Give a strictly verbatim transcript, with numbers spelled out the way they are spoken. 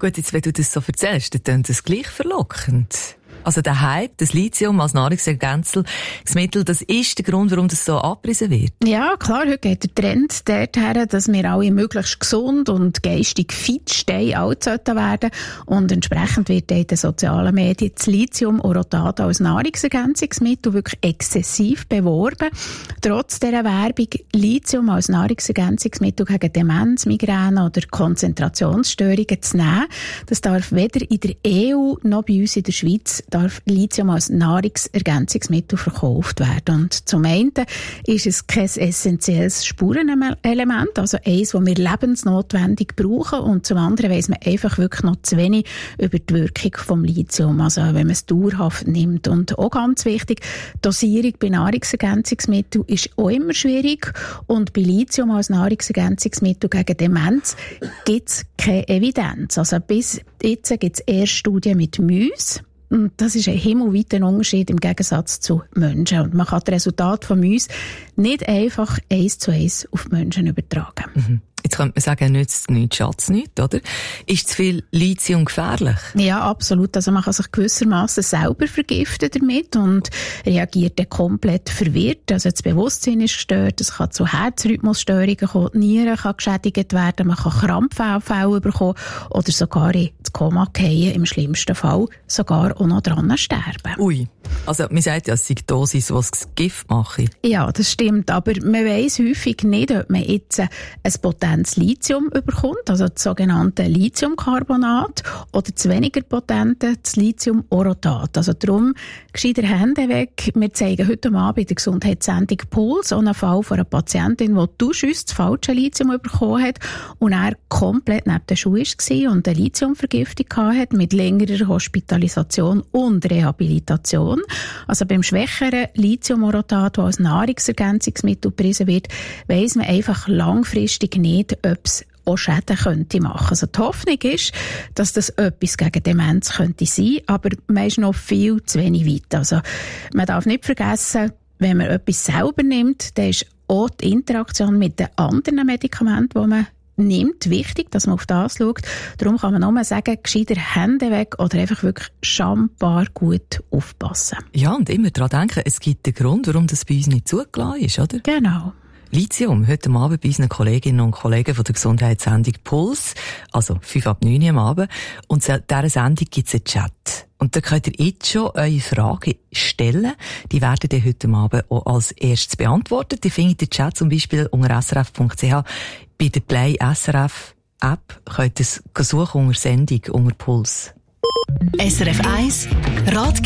Gut, jetzt, wenn du das so erzählst, dann klingt das gleich verlockend. Also der Hype, das Lithium als Nahrungsergänzungsmittel, das ist der Grund, warum das so abgepriesen wird. Ja, klar, heute geht der Trend dorthin, dass wir alle möglichst gesund und geistig fit stehen, alt sollten werden. Und entsprechend wird in den sozialen Medien das Lithium-Orotat als Nahrungsergänzungsmittel wirklich exzessiv beworben. Trotz dieser Werbung, Lithium als Nahrungsergänzungsmittel gegen Demenz, Migräne oder Konzentrationsstörungen zu nehmen, das darf weder in der E U noch bei uns in der Schweiz darf Lithium als Nahrungsergänzungsmittel verkauft werden. Und zum einen ist es kein essentielles Spurenelement, also eins, das wir lebensnotwendig brauchen, und zum anderen weiss man einfach wirklich noch zu wenig über die Wirkung vom Lithium, also wenn man es dauerhaft nimmt. Und auch ganz wichtig, die Dosierung bei Nahrungsergänzungsmitteln ist auch immer schwierig, und bei Lithium als Nahrungsergänzungsmittel gegen Demenz gibt es keine Evidenz. Also bis jetzt gibt es erst Studien mit Mäusen. Und das ist ein himmelweiter Unterschied im Gegensatz zu Menschen. Und man kann das Resultat von uns nicht einfach eins zu eins auf die Menschen übertragen. Mhm. Jetzt könnte man sagen, nützt nichts, schadet nichts, oder? Ist zu viel Lithium gefährlich? Ja, absolut. Also man kann sich gewissermaßen selber vergiften damit und reagiert dann komplett verwirrt. Also das Bewusstsein ist gestört, es kann zu Herzrhythmusstörungen kommen, die Nieren kann geschädigt werden, man kann Krampfanfälle bekommen oder sogar ins Koma fallen, im schlimmsten Fall sogar auch noch dran sterben. Ui, also man sagt ja, es sei die Dosis, die das Gift mache. Ja, das stimmt, aber man weiss häufig nicht, ob man jetzt ein potentes Lithium bekommt, also das sogenannte Lithiumcarbonat, oder das weniger potente, das Lithium-Orotat. Also darum, gescheiter Hände weg. Wir zeigen heute Abend in der Gesundheitssendung Puls einen Fall von einer Patientin, die durchaus das falsche Lithium bekommen hat und er komplett neben der Schuhe war und eine Lithiumvergiftung hatte mit längerer Hospitalisation und Rehabilitation. Also beim schwächeren Lithium-Orotat, das als Nahrungsergänzungsmittel gepriesen wird, weiss man einfach langfristig nicht, ob es auch Schäden könnte machen. Also die Hoffnung ist, dass das etwas gegen Demenz könnte sein, aber man ist noch viel zu wenig weit. Also man darf nicht vergessen, wenn man etwas selber nimmt, dann ist auch die Interaktion mit den anderen Medikamenten, die man nimmt, wichtig, dass man auf das schaut. Darum kann man nur sagen, gescheiter Hände weg oder einfach wirklich schambar gut aufpassen. Ja, und immer daran denken, es gibt einen Grund, warum das bei uns nicht zugelassen ist, oder? Genau. Lithium, heute Abend bei unseren Kolleginnen und Kollegen von der Gesundheitssendung Puls, also fünf ab neun am Abend. Und in dieser Sendung gibt es einen Chat. Und da könnt ihr jetzt schon eure Fragen stellen. Die werden dann heute Abend auch als erstes beantwortet. Ihr findet den Chat zum Beispiel unter s r f punkt c h. Bei der Play S R F App könnt ihr es suchen unter Sendung, unter Puls. S R F eins, Rat